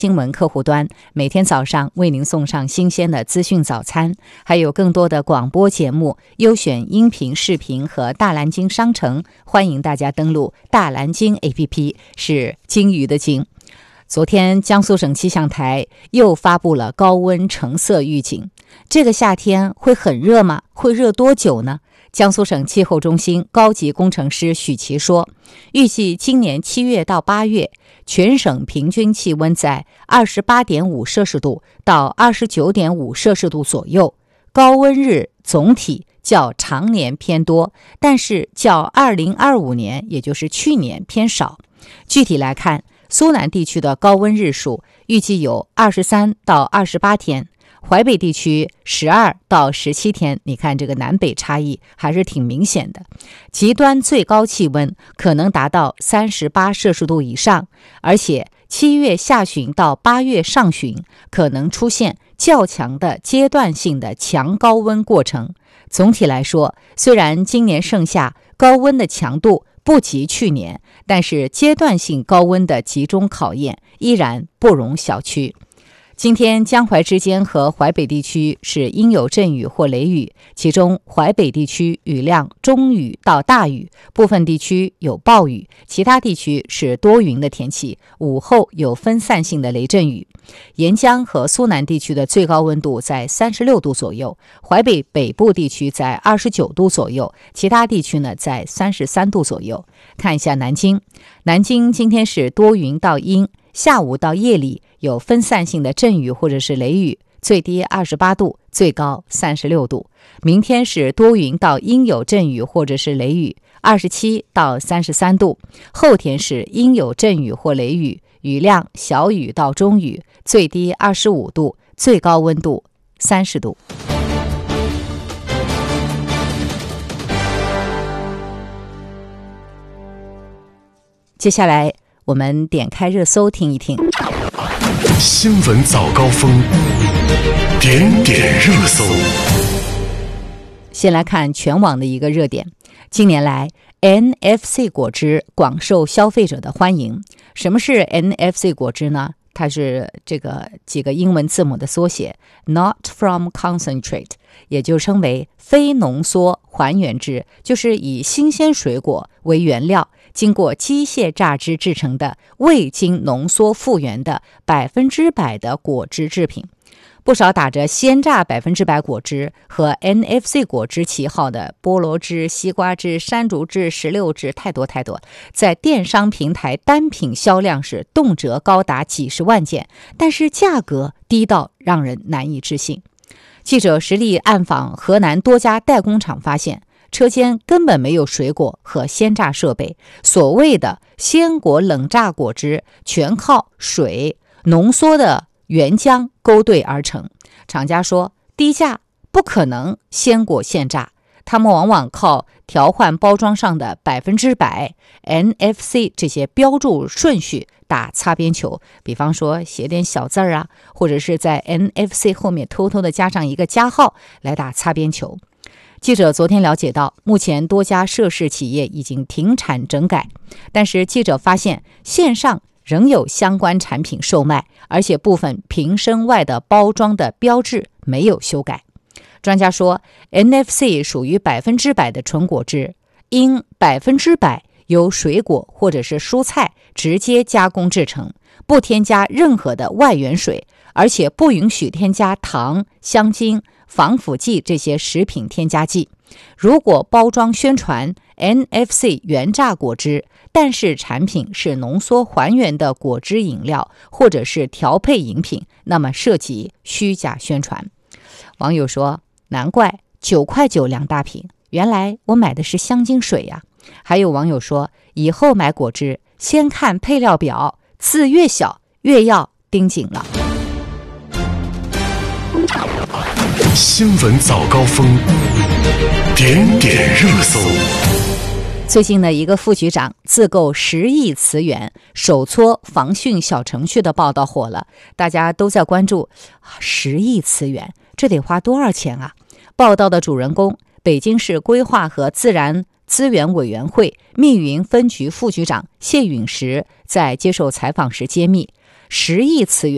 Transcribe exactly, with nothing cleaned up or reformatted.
新闻客户端，每天早上为您送上新鲜的资讯早餐，还有更多的广播节目、优选音频、视频和大蓝鲸商城，欢迎大家登录大蓝鲸 A P P， 是鲸鱼的鲸。昨天江苏省气象台又发布了高温橙色预警，这个夏天会很热吗？会热多久呢？江苏省气候中心高级工程师许琦说，预计今年七月到八月，全省平均气温在 二十八点五摄氏度到 二十九点五摄氏度左右，高温日总体较常年偏多，但是较二零二五年，也就是去年偏少。具体来看，苏南地区的高温日数预计有二十三到二十八天，淮北地区十二到十七天，你看这个南北差异还是挺明显的。极端最高气温可能达到三十八摄氏度以上，而且七月下旬到八月上旬可能出现较强的阶段性的强高温过程。总体来说，虽然今年盛夏高温的强度不及去年，但是阶段性高温的集中考验依然不容小觑。今天江淮之间和淮北地区是应有阵雨或雷雨，其中淮北地区雨量中雨到大雨，部分地区有暴雨，其他地区是多云的天气，午后有分散性的雷阵雨。沿江和苏南地区的最高温度在三十六度左右，淮北北部地区在二十九度左右，其他地区呢在三十三度左右。看一下南京，南京今天是多云到阴，下午到夜里有分散性的阵雨或者是雷雨，最低二十八度，最高三十六度。明天是多云到阴有阵雨或者是雷雨，二十七到三十三度。后天是阴有阵雨或雷雨，雨量小雨到中雨，最低二十五度，最高温度三十度。接下来我们点开热搜听一听新闻早高峰，点点热搜。 先来看全网的一个热点，近年来 N F C 果汁广受消费者的欢迎。什么是 N F C 果汁呢？它是这个几个英文字母的缩写 Not from concentrate， 也就称为非浓缩还原汁，就是以新鲜水果为原料，经过机械榨汁制成的未经浓缩复原的百分之百的果汁制品。不少打着鲜榨百分之百果汁和 N F C 果汁旗号的菠萝汁、西瓜汁、山竹汁、石榴汁，太多太多，在电商平台单品销量是动辄高达几十万件，但是价格低到让人难以置信。记者实地暗访河南多家代工厂，发现车间根本没有水果和鲜榨设备，所谓的鲜果冷榨果汁全靠水浓缩的原浆勾兑而成。厂家说低价不可能鲜果现榨，他们往往靠调换包装上的百分之百 N F C 这些标注顺序打擦边球，比方说写点小字儿啊，或者是在 N F C 后面偷偷的加上一个加号来打擦边球。记者昨天了解到，目前多家涉事企业已经停产整改，但是记者发现线上仍有相关产品售卖，而且部分瓶身外的包装的标志没有修改。专家说 N F C 属于百分之百的纯果汁，因百分之百由水果或者是蔬菜直接加工制成，不添加任何的外源水，而且不允许添加糖、香精、防腐剂这些食品添加剂。如果包装宣传 N F C 原榨果汁，但是产品是浓缩还原的果汁饮料或者是调配饮品，那么涉及虚假宣传。网友说，难怪九块九两大瓶，原来我买的是香精水呀。还有网友说，以后买果汁先看配料表，字越小越要盯紧了。 新闻早高峰，点点热搜。 最近的一个副局长自购十亿词源手搓防汛小程序的报道火了，大家都在关注十亿词源，这得花多少钱啊？报道的主人公，北京市规划和自然资源委员会密云分局副局长谢允石在接受采访时揭秘，十亿词源